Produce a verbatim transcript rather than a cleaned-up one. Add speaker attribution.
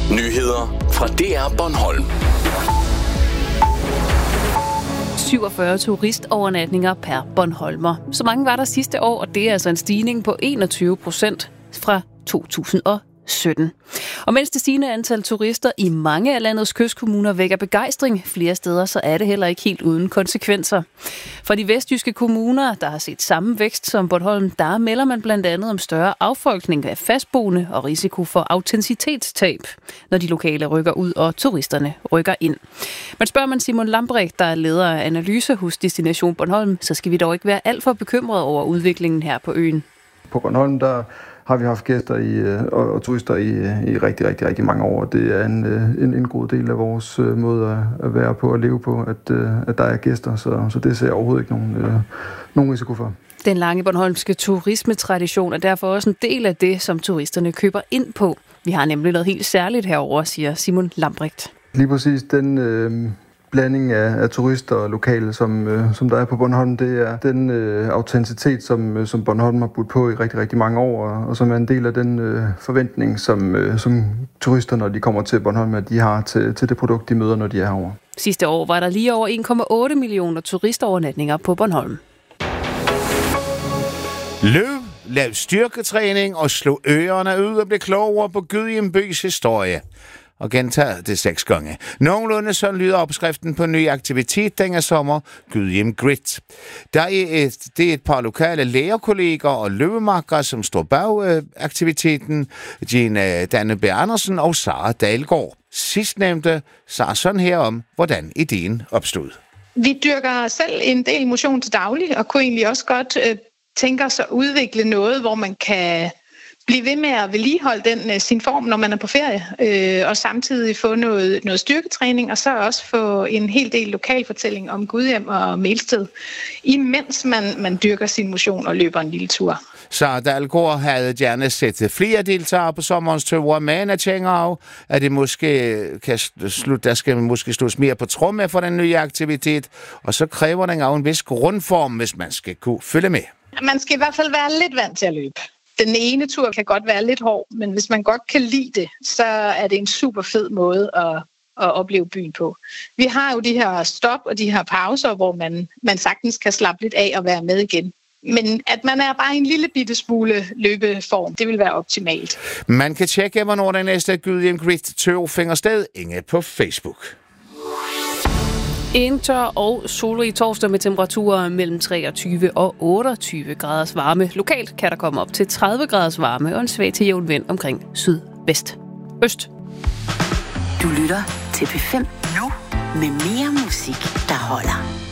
Speaker 1: Nyheder fra D R Bornholm.
Speaker 2: syvogfyrre turistovernatninger per bornholmer. Så mange var der sidste år, og det er altså en stigning på enogtyve procent fra to tusind og sytten. Og mens det stigende antal turister i mange af landets kystkommuner vækker begejstring flere steder, så er det heller ikke helt uden konsekvenser. For de vestjyske kommuner, der har set samme vækst som Bornholm, der melder man blandt andet om større affolkning af fastboende og risiko for autenticitetstab, når de lokale rykker ud og turisterne rykker ind. Men spørger man Simon Lambrecht, der er leder af analyse hos Destination Bornholm, så skal vi dog ikke være alt for bekymrede over udviklingen her på øen.
Speaker 3: På Bornholm, der har vi haft gæster i, og, og turister i, i rigtig, rigtig, rigtig mange år. Det er en, en, en god del af vores måde at være på og leve på, at, at der er gæster, så, så det ser jeg overhovedet ikke nogen, nogen risiko for.
Speaker 2: Den lange bornholmske turismetradition er derfor også en del af det, som turisterne køber ind på. Vi har nemlig noget helt særligt herover, siger Simon Lambrecht.
Speaker 3: Lige præcis den øh, blanding af, af turister og lokale, som, øh, som der er på Bornholm, det er den øh, autenticitet, som, øh, som Bornholm har budt på i rigtig, rigtig mange år, og, og som er en del af den øh, forventning, som, øh, som turister, når de kommer til Bornholm, at de har til, til det produkt, de møder, når de er herovre.
Speaker 2: Sidste år var der lige over en komma otte millioner turistovernatninger på Bornholm.
Speaker 4: Løb, lav styrketræning og slå ørerne ud og blive klogere på Gudhjem bys historie. Og gentaget det seks gange. Nogenlunde så lyder opskriften på en ny aktivitet denne sommer, Gudhjem Grit. Der er et, det er et par lokale lærerkolleger og løbemakkere, som står bag øh, aktiviteten. Gina Danneby Andersen og Sara Dalgaard. Sidstnævnte sagde sådan her om, hvordan ideen opstod.
Speaker 5: Vi dyrker selv en del motion til daglig, og kunne egentlig også godt øh, tænke os at udvikle noget, hvor man kan blive ved med at vedligeholde den uh, sin form, når man er på ferie, øh, og samtidig få noget, noget styrketræning, og så også få en hel del lokalfortælling om Gudhjem og Melsted, imens man, man dyrker sin motion og løber en lille tur.
Speaker 4: Så Dalgaard havde gerne set flere deltagere på sommerens ture, men jeg tænker af, at det måske kan slutte, der skal måske slås mere på tromme for den nye aktivitet, og så kræver den af en vis grundform, hvis man skal kunne følge med.
Speaker 5: Man skal i hvert fald være lidt vant til at løbe. Den ene tur kan godt være lidt hård, men hvis man godt kan lide det, så er det en super fed måde at, at opleve byen på. Vi har jo de her stop og de her pauser, hvor man, man sagtens kan slappe lidt af og være med igen. Men at man er bare en lille bitte smule løbeform, det vil være optimalt.
Speaker 4: Man kan tjekke, hvornår den næste Gudhjem Grit-tur finder sted inde på Facebook.
Speaker 2: En tør og solrig torsdag med temperaturer mellem treogtyve og otteogtyve graders varme. Lokalt kan der komme op til tredive graders varme og en svag til jævn vind omkring sydvest. Øst.
Speaker 6: Du lytter til P fem nu med mere musik, der holder.